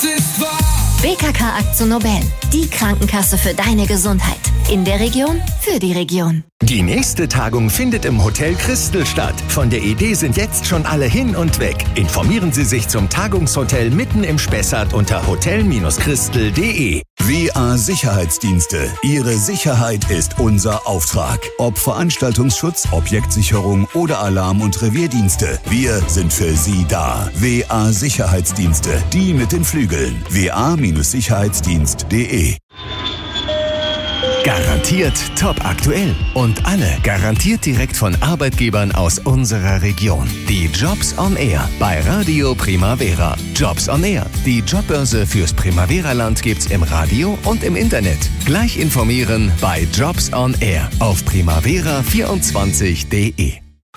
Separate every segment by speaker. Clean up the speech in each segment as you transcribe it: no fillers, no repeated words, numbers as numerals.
Speaker 1: das ist wahr.
Speaker 2: BKK Akzo Nobel, die Krankenkasse für deine Gesundheit. In der Region, für die Region.
Speaker 3: Die nächste Tagung findet im Hotel Christel statt. Von der Idee sind jetzt schon alle hin und weg. Informieren Sie sich zum Tagungshotel mitten im Spessart unter hotel-christel.de.
Speaker 4: WA Sicherheitsdienste. Ihre Sicherheit ist unser Auftrag. Ob Veranstaltungsschutz, Objektsicherung oder Alarm- und Revierdienste. Wir sind für Sie da. WA Sicherheitsdienste. Die mit den Flügeln. wa-sicherheitsdienst.de.
Speaker 3: Garantiert top aktuell und alle garantiert direkt von Arbeitgebern aus unserer Region. Die Jobs on Air bei Radio Primavera. Jobs on Air. Die Jobbörse fürs Primavera-Land gibt's im Radio und im Internet. Gleich informieren bei Jobs on Air auf primavera24.de.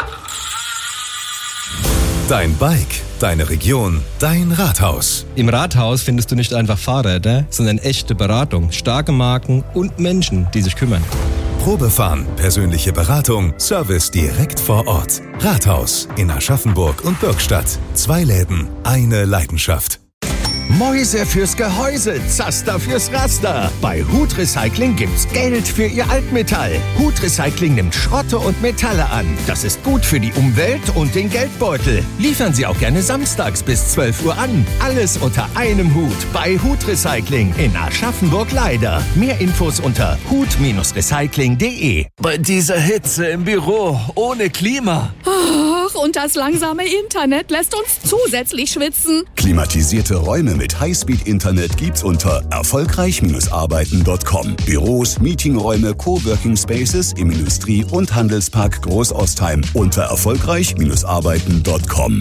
Speaker 5: Dein Bike, deine Region, dein Rathaus.
Speaker 6: Im Rathaus findest du nicht einfach Fahrräder, sondern echte Beratung, starke Marken und Menschen, die sich kümmern.
Speaker 5: Probefahren, persönliche Beratung, Service direkt vor Ort. Rathaus in Aschaffenburg und Birkstadt. 2 Läden, eine Leidenschaft.
Speaker 3: Mäuse fürs Gehäuse, Zaster fürs Raster. Bei Hut Recycling gibt's Geld für Ihr Altmetall. Hut Recycling nimmt Schrotte und Metalle an. Das ist gut für die Umwelt und den Geldbeutel. Liefern Sie auch gerne samstags bis 12 Uhr an. Alles unter einem Hut bei Hut Recycling in Aschaffenburg-Leider. Mehr Infos unter hut-recycling.de.
Speaker 7: Bei dieser Hitze im Büro ohne Klima.
Speaker 8: Ach, und das langsame Internet lässt uns zusätzlich schwitzen.
Speaker 4: Klimatisierte Räume mit Highspeed-Internet gibt's unter erfolgreich-arbeiten.com. Büros, Meetingräume, Coworking Spaces im Industrie- und Handelspark Großostheim unter erfolgreich-arbeiten.com.